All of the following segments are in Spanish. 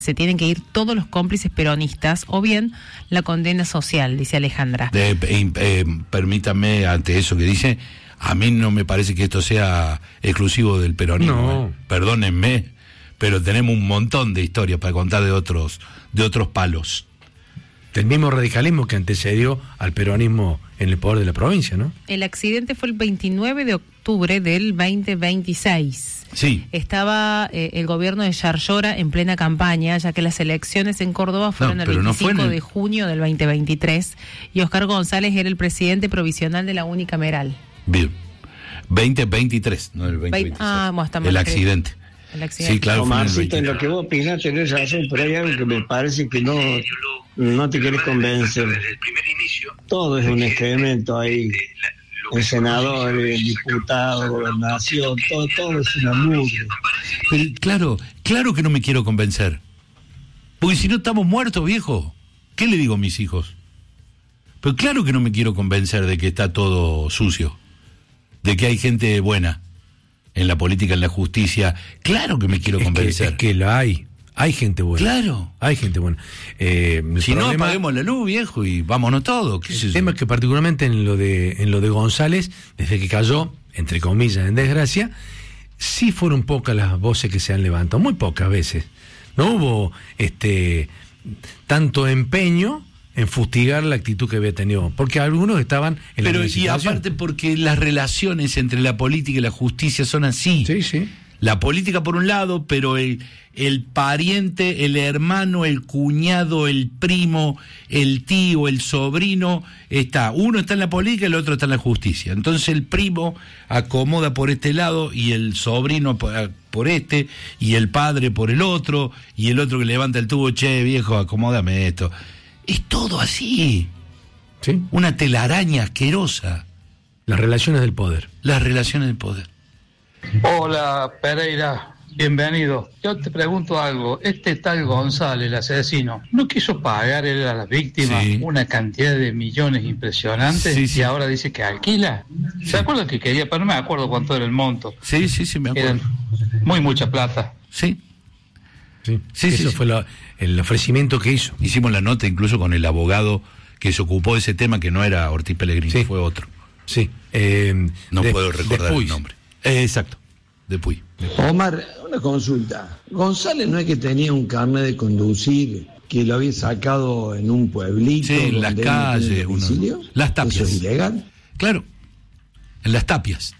se tienen que ir todos los cómplices peronistas o bien la condena social, dice Alejandra. Permítame, ante eso que dice, a mí no me parece que esto sea exclusivo del peronismo. No. Perdónenme, pero tenemos un montón de historias para contar de otros palos. Del mismo radicalismo que antecedió al peronismo en el poder de la provincia, ¿no? El accidente fue el 29 de octubre del 2026. Sí. Estaba el gobierno de Yarlora en plena campaña, ya que las elecciones en Córdoba fueron el 25 de junio del 2023 y Oscar González era el presidente provisional de la unicameral. Bien. 2023, no el 2026. Bueno, está mal el accidente. El accidente. Sí, claro. Marcito, en lo que vos opinás tenés razón, pero hay algo que me parece que no te querés convencer. Todo es un excremento ahí. El senador, el diputado, gobernación, todo es una mugre. Pero claro que no me quiero convencer. Porque si no estamos muertos, viejo. ¿Qué le digo a mis hijos? Pero claro que no me quiero convencer de que está todo sucio. De que hay gente buena en la política, en la justicia. Claro que me quiero convencer. Es que la hay. Hay gente buena. Claro. Hay gente buena. Si no, apaguemos la luz, viejo, y vámonos todos. El tema es que particularmente en lo de González, desde que cayó, entre comillas, en desgracia, sí fueron pocas las voces que se han levantado, muy pocas veces. No hubo tanto empeño en fustigar la actitud que había tenido, porque algunos estaban en la y aparte porque las relaciones entre la política y la justicia son así. Sí, sí. La política por un lado, pero el pariente, el hermano, el cuñado, el primo, el tío, el sobrino, uno está en la política y el otro está en la justicia. Entonces el primo acomoda por este lado y el sobrino por este, y el padre por el otro, y el otro que levanta el tubo, che, viejo, acomódame esto. Es todo así. ¿Sí? Una telaraña asquerosa. Las relaciones del poder. Las relaciones del poder. Hola, Pereira, bienvenido. Yo te pregunto algo. Este tal González, el asesino, ¿no quiso pagar él a las víctimas una cantidad de millones impresionantes? Sí, sí. Y ahora dice que alquila. ¿Se acuerda que quería? Pero no me acuerdo cuánto era el monto. Sí, me acuerdo. Eran mucha plata. Sí. Eso fue el ofrecimiento que hizo. Hicimos la nota incluso con el abogado que se ocupó de ese tema, que no era Ortiz Pellegrini, fue otro. Sí. No puedo recordar el nombre. Exacto, de Puy. Omar, una consulta. González no es que tenía un carnet de conducir que lo había sacado en un pueblito. Sí, en las calles. Las Tapias. ¿Eso es ilegal? Claro, en las Tapias.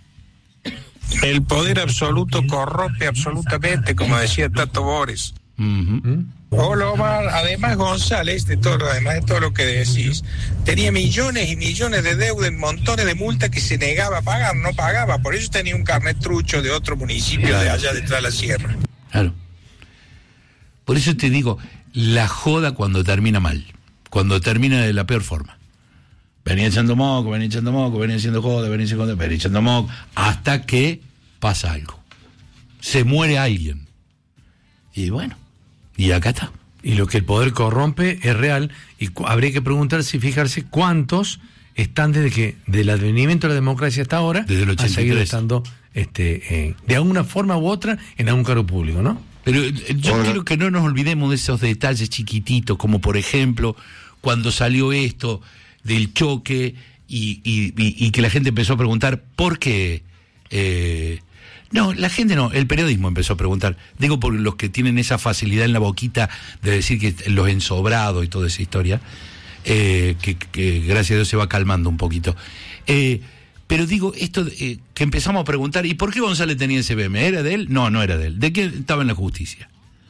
El poder absoluto corrompe absolutamente, como decía Tato Bores. Uh-huh. Hola, Omar. Además, González, además de todo lo que decís, tenía millones y millones de deuda en montones de multas que se negaba a pagar, no pagaba. Por eso tenía un carnet trucho de otro municipio de allá detrás de la sierra. Claro. Por eso te digo, la joda cuando termina mal, cuando termina de la peor forma. Venía echando moco, venía haciendo joda, venía echando moco, hasta que pasa algo. Se muere alguien. Y bueno, y acá está. Y lo que el poder corrompe es real, y habría que preguntarse y fijarse cuántos están del advenimiento de la democracia hasta ahora, desde el 83. Han seguido estando de alguna forma u otra en algún cargo público, ¿no? Pero yo quiero que no nos olvidemos de esos detalles chiquititos, como por ejemplo, cuando salió esto del choque y que la gente empezó a preguntar por qué. No, la gente no, el periodismo empezó a preguntar. Digo por los que tienen esa facilidad en la boquita de decir que los ensobrados y toda esa historia, que gracias a Dios se va calmando un poquito. Pero digo, esto que empezamos a preguntar, ¿y por qué González tenía ese BM? ¿Era de él? No, no era de él. ¿De qué estaba en la justicia?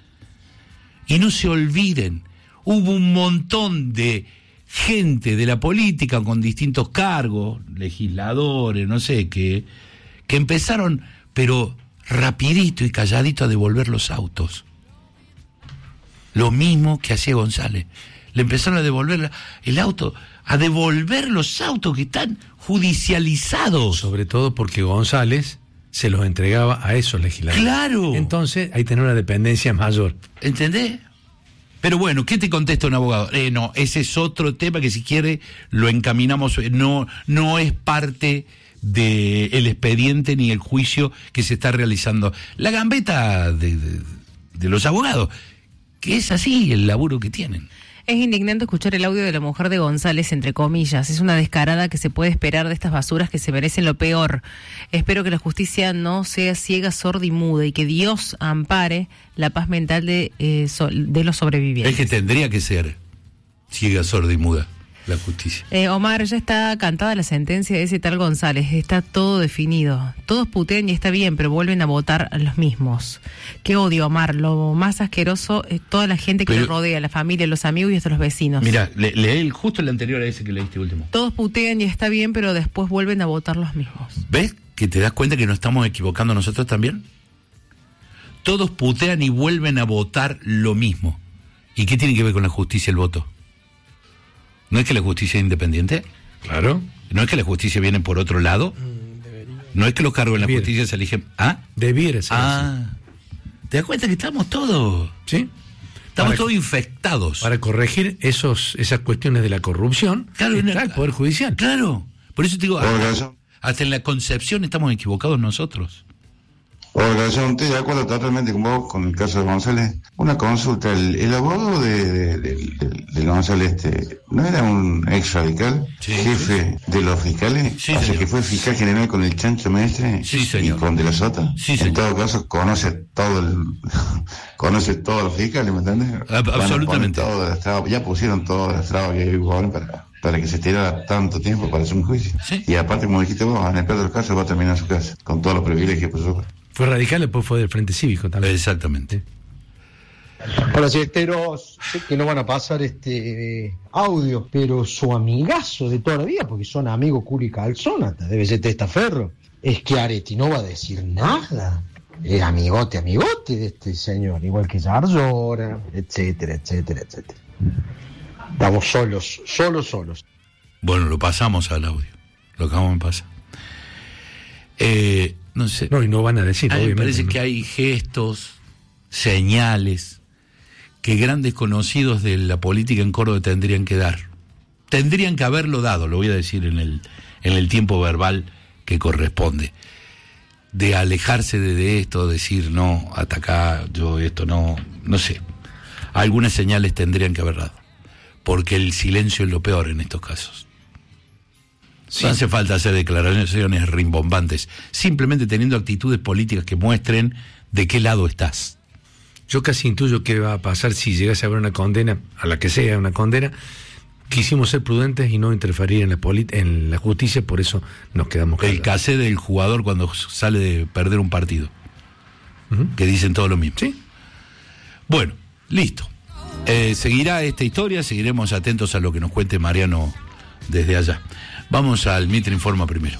Y no se olviden, hubo un montón de gente de la política con distintos cargos, legisladores, no sé qué, que empezaron, pero rapidito y calladito, a devolver los autos. Lo mismo que hacía González. Le empezaron a devolver el auto, a devolver los autos que están judicializados. Sobre todo porque González se los entregaba a esos legisladores. ¡Claro! Entonces hay que tener una dependencia mayor. ¿Entendés? Pero bueno, ¿qué te contesta un abogado? No, ese es otro tema que si quiere lo encaminamos, no es parte del expediente ni el juicio que se está realizando. La gambeta de los abogados. que es así el laburo que tienen. Es indignante escuchar el audio de la mujer de González, entre comillas. Es una descarada que se puede esperar de estas basuras que se merecen lo peor. Espero que la justicia no sea ciega, sorda y muda y que Dios ampare la paz mental de los sobrevivientes. Es que tendría que ser ciega, sorda y muda la justicia. Omar, ya está cantada la sentencia de ese tal González. Está todo definido. Todos putean y está bien, pero vuelven a votar a los mismos. Qué odio, Omar. Lo más asqueroso es toda la gente que lo rodea, la familia, los amigos y hasta los vecinos. Mira, lee justo el anterior a ese que leíste último. Todos putean y está bien, pero después vuelven a votar los mismos. ¿Ves que te das cuenta que nos estamos equivocando nosotros también? Todos putean y vuelven a votar lo mismo. ¿Y qué tiene que ver con la justicia el voto? ¿No es que la justicia es independiente? Claro. ¿No es que la justicia viene por otro lado? ¿No es que los cargos en la justicia se eligen? ¿Ah? Debiera ser así. ¿Te das cuenta que estamos todos? Sí. Estamos todos infectados. Para corregir esas cuestiones de la corrupción, claro, está el Poder Judicial. Claro. Por eso te digo, hasta en la concepción estamos equivocados nosotros. Organización, estoy de acuerdo totalmente con vos, con el caso de González. Una consulta, el abogado de González, ¿no era un ex radical? Sí. Jefe de los fiscales. Sí, o sea, señor. que fue fiscal general con el Chancho Mestre. Sí, señor. Y con De la Sota. Sí, señor. En todo caso, conoce todos los fiscales, ¿me entiendes? Absolutamente. Ya pusieron todas las trabas que hay para que se tirara tanto tiempo para hacer un juicio. Sí. Y aparte, como dijiste vos, en el peor de los casos va a terminar en su casa, con todos los privilegios, por supuesto. Fue radical, después fue del Frente Cívico también. Exactamente. Hola, siesteros. Sé que no van a pasar audio, pero su amigazo de toda la vida, porque son amigos Curi y Calzón, hasta debe ser Testaferro, es que Areti no va a decir nada. Es amigote de este señor, igual que Yarzora, etcétera, etcétera, etcétera. Estamos solos. Bueno, lo pasamos al audio. Lo acabamos de pasar. No sé. No, y no van a decir, a mí me obviamente. parece que hay gestos, señales que grandes conocidos de la política en Córdoba tendrían que dar. Tendrían que haberlo dado, lo voy a decir en el tiempo verbal que corresponde. De alejarse de esto, decir no, hasta acá, yo esto no sé. Algunas señales tendrían que haber dado. Porque el silencio es lo peor en estos casos. Sí. No hace falta hacer declaraciones rimbombantes, simplemente teniendo actitudes políticas que muestren de qué lado estás. Yo casi intuyo qué va a pasar si llegase a haber una condena, a la que sea una condena. Quisimos ser prudentes y no interferir en la justicia, por eso nos quedamos callados. El casé del jugador cuando sale de perder un partido, que dicen todo lo mismo. Sí. Bueno, listo. Seguirá esta historia, seguiremos atentos a lo que nos cuente Mariano desde allá. Vamos al Mitre Informa primero.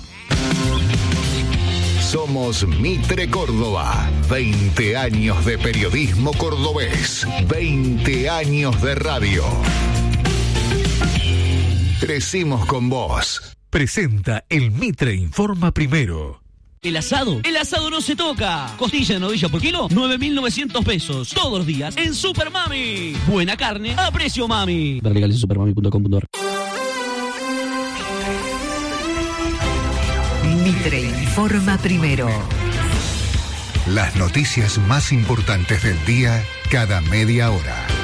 Somos Mitre Córdoba. 20 años de periodismo cordobés. 20 años de radio. Crecimos con vos. Presenta el Mitre Informa primero. ¿El asado? El asado no se toca. Costilla de novilla por kilo, 9.900 pesos. Todos los días en Super Mami. Buena carne a precio mami. Ver legales en supermami.com.ar. Mitre Informa primero. Las noticias más importantes del día cada media hora.